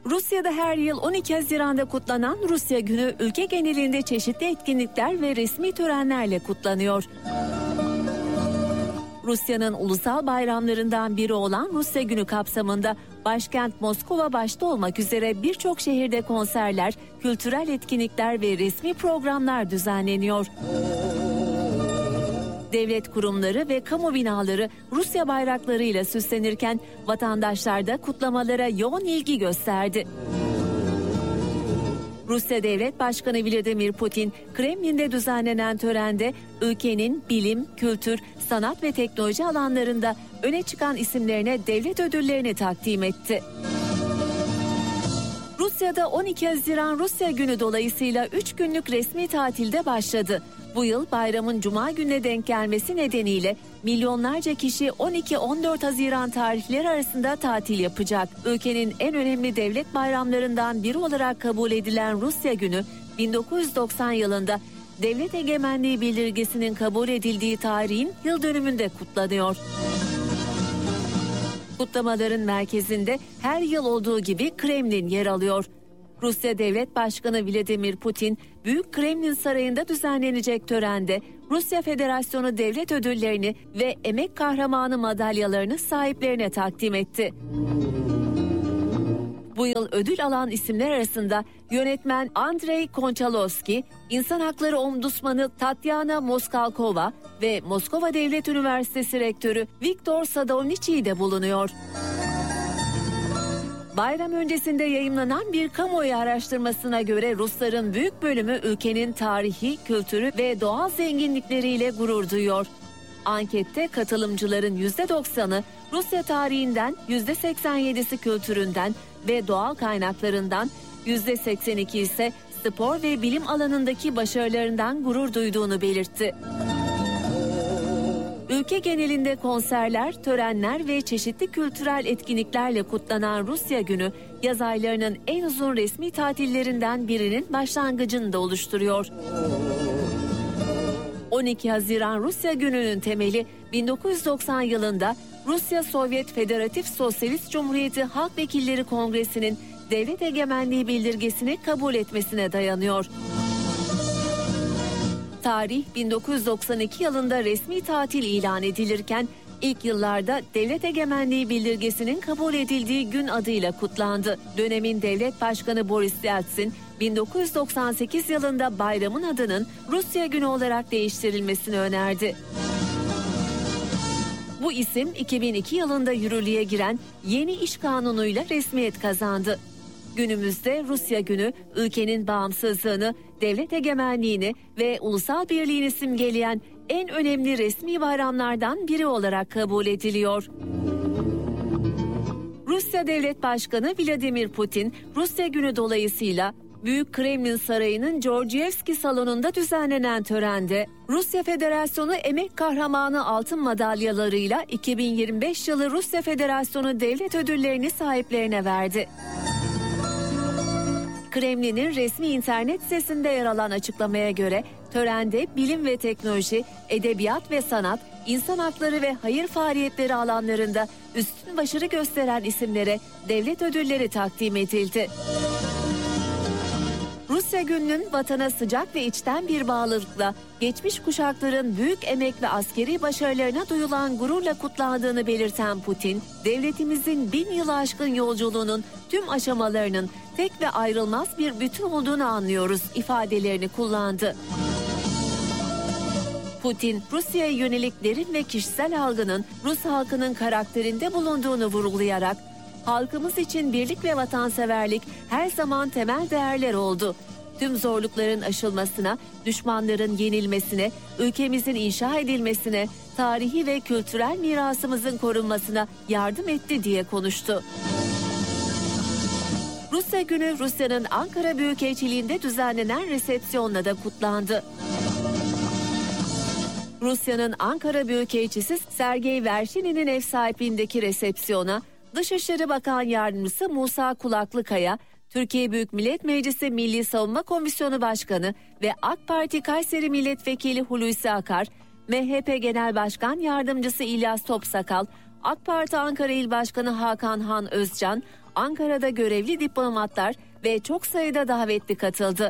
Rusya'da her yıl 12 Haziran'da kutlanan Rusya Günü ülke genelinde çeşitli etkinlikler ve resmi törenlerle kutlanıyor. Rusya'nın ulusal bayramlarından biri olan Rusya Günü kapsamında başkent Moskova başta olmak üzere birçok şehirde konserler, kültürel etkinlikler ve resmi programlar düzenleniyor. Devlet kurumları ve kamu binaları Rusya bayraklarıyla süslenirken vatandaşlar da kutlamalara yoğun ilgi gösterdi. Rusya Devlet Başkanı Vladimir Putin, Kremlin'de düzenlenen törende ülkenin bilim, kültür, sanat ve teknoloji alanlarında öne çıkan isimlerine devlet ödüllerini takdim etti. Rusya'da 12 Haziran Rusya Günü dolayısıyla 3 günlük resmi tatilde başladı. Bu yıl bayramın Cuma gününe denk gelmesi nedeniyle milyonlarca kişi 12-14 Haziran tarihleri arasında tatil yapacak. Ülkenin en önemli devlet bayramlarından biri olarak kabul edilen Rusya Günü, 1990 yılında devlet egemenliği bildirgesinin kabul edildiği tarihin yıl dönümünde kutlanıyor. Kutlamaların merkezinde her yıl olduğu gibi Kremlin yer alıyor. Rusya Devlet Başkanı Vladimir Putin, Büyük Kremlin Sarayı'nda düzenlenecek törende Rusya Federasyonu devlet ödüllerini ve emek kahramanı madalyalarını sahiplerine takdim etti. Bu yıl ödül alan isimler arasında yönetmen Andrei Konchalovsky, İnsan Hakları Ombudsmanı Tatyana Moskalkova ve Moskova Devlet Üniversitesi Rektörü Viktor Sadovnichiy de bulunuyor. Bayram öncesinde yayımlanan bir kamuoyu araştırmasına göre Rusların büyük bölümü ülkenin tarihi, kültürü ve doğal zenginlikleriyle gurur duyuyor. Ankette katılımcıların %90'ı Rusya tarihinden, %87'si kültüründen ve doğal kaynaklarından, %82 ise spor ve bilim alanındaki başarılarından gurur duyduğunu belirtti. Ülke genelinde konserler, törenler ve çeşitli kültürel etkinliklerle kutlanan Rusya Günü, yaz aylarının en uzun resmi tatillerinden birinin başlangıcını da oluşturuyor. 12 Haziran Rusya Günü'nün temeli 1990 yılında Rusya Sovyet Federatif Sosyalist Cumhuriyeti Halk Vekilleri Kongresi'nin devlet egemenliği bildirgesini kabul etmesine dayanıyor. Tarih 1992 yılında resmi tatil ilan edilirken ilk yıllarda devlet egemenliği bildirgesinin kabul edildiği gün adıyla kutlandı. Dönemin devlet başkanı Boris Yeltsin 1998 yılında bayramın adının Rusya Günü olarak değiştirilmesini önerdi. Bu isim 2002 yılında yürürlüğe giren yeni iş kanunuyla resmiyet kazandı. Günümüzde Rusya Günü, ülkenin bağımsızlığını, devlet egemenliğini ve ulusal birliğini simgeleyen en önemli resmi bayramlardan biri olarak kabul ediliyor. Rusya Devlet Başkanı Vladimir Putin, Rusya Günü dolayısıyla Büyük Kremlin Sarayı'nın Georgievski Salonu'nda düzenlenen törende Rusya Federasyonu Emek Kahramanı altın madalyalarıyla 2025 yılı Rusya Federasyonu devlet ödüllerini sahiplerine verdi. Kremlin'in resmi internet sitesinde yer alan açıklamaya göre törende bilim ve teknoloji, edebiyat ve sanat, insan hakları ve hayır faaliyetleri alanlarında üstün başarı gösteren isimlere devlet ödülleri takdim edildi. Rusya Günü'nün vatana sıcak ve içten bir bağlılıkla geçmiş kuşakların büyük emek ve askeri başarılarına duyulan gururla kutlandığını belirten Putin, devletimizin 1000 yılı aşkın yolculuğunun tüm aşamalarının tek ve ayrılmaz bir bütün olduğunu anlıyoruz ifadelerini kullandı. Putin, Rusya'ya yönelik derin ve kişisel algının Rus halkının karakterinde bulunduğunu vurgulayarak, halkımız için birlik ve vatanseverlik her zaman temel değerler oldu. Tüm zorlukların aşılmasına, düşmanların yenilmesine, ülkemizin inşa edilmesine, tarihi ve kültürel mirasımızın korunmasına yardım etti diye konuştu. Rusya Günü, Rusya'nın Ankara Büyükelçiliği'nde düzenlenen resepsiyonla da kutlandı. Rusya'nın Ankara Büyükelçisi Sergey Vershini'nin ev sahipliğindeki resepsiyona Dışişleri Bakan Yardımcısı Musa Kulaklıkaya, Türkiye Büyük Millet Meclisi Milli Savunma Komisyonu Başkanı ve AK Parti Kayseri Milletvekili Hulusi Akar, MHP Genel Başkan Yardımcısı İlyas Topsakal, AK Parti Ankara İl Başkanı Hakan Han Özcan, Ankara'da görevli diplomatlar ve çok sayıda davetli katıldı.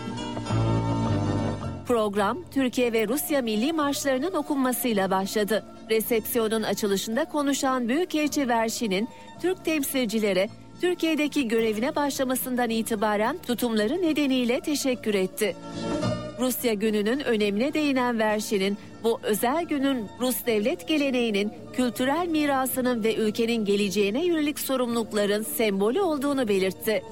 Program, Türkiye ve Rusya milli marşlarının okunmasıyla başladı. Resepsiyonun açılışında konuşan Büyükelçi Verşin'in Türk temsilcilere Türkiye'deki görevine başlamasından itibaren tutumları nedeniyle teşekkür etti. Rusya gününün önemine değinen Verşin'in bu özel günün Rus devlet geleneğinin, kültürel mirasının ve ülkenin geleceğine yönelik sorumlulukların sembolü olduğunu belirtti.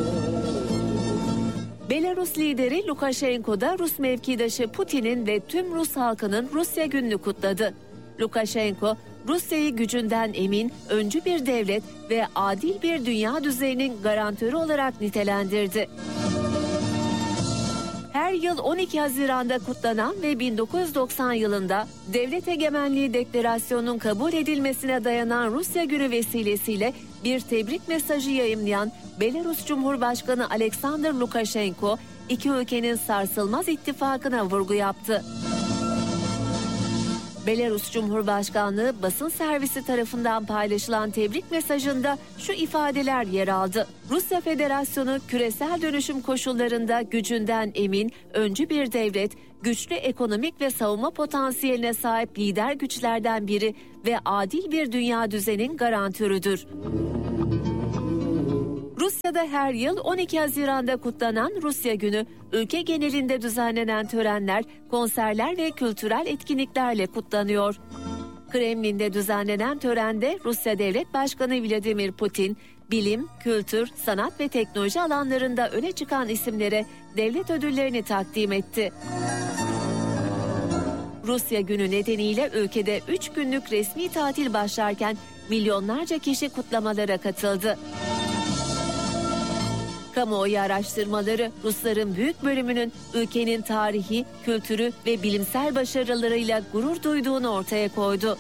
Belarus lideri Lukashenko da Rus mevkidaşı Putin'in ve tüm Rus halkının Rusya gününü kutladı. Lukashenko, Rusya'yı gücünden emin, öncü bir devlet ve adil bir dünya düzeninin garantörü olarak nitelendirdi. Her yıl 12 Haziran'da kutlanan ve 1990 yılında Devlet Egemenliği Deklarasyonu'nun kabul edilmesine dayanan Rusya Günü vesilesiyle bir tebrik mesajı yayımlayan Belarus Cumhurbaşkanı Alexander Lukashenko, iki ülkenin sarsılmaz ittifakına vurgu yaptı. Belarus Cumhurbaşkanlığı basın servisi tarafından paylaşılan tebrik mesajında şu ifadeler yer aldı. Rusya Federasyonu küresel dönüşüm koşullarında gücünden emin, öncü bir devlet, güçlü ekonomik ve savunma potansiyeline sahip lider güçlerden biri ve adil bir dünya düzeninin garantörüdür. Rusya'da her yıl 12 Haziran'da kutlanan Rusya Günü, ülke genelinde düzenlenen törenler, konserler ve kültürel etkinliklerle kutlanıyor. Kremlin'de düzenlenen törende Rusya Devlet Başkanı Vladimir Putin, bilim, kültür, sanat ve teknoloji alanlarında öne çıkan isimlere devlet ödüllerini takdim etti. Rusya Günü nedeniyle ülkede 3 günlük resmi tatil başlarken milyonlarca kişi kutlamalara katıldı. Kamuoyu araştırmaları Rusların büyük bölümünün ülkenin tarihi, kültürü ve bilimsel başarılarıyla gurur duyduğunu ortaya koydu.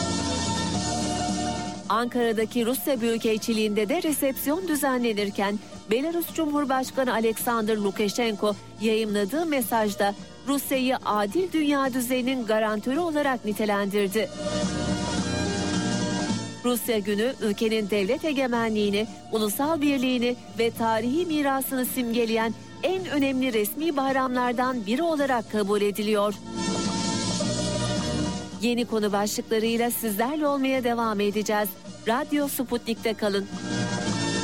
Ankara'daki Rusya Büyükelçiliğinde de resepsiyon düzenlenirken Belarus Cumhurbaşkanı Alexander Lukashenko yayımladığı mesajda Rusya'yı adil dünya düzeninin garantörü olarak nitelendirdi. Rusya Günü, ülkenin devlet egemenliğini, ulusal birliğini ve tarihi mirasını simgeleyen en önemli resmi bayramlardan biri olarak kabul ediliyor. Yeni konu başlıklarıyla sizlerle olmaya devam edeceğiz. Radyo Sputnik'te kalın.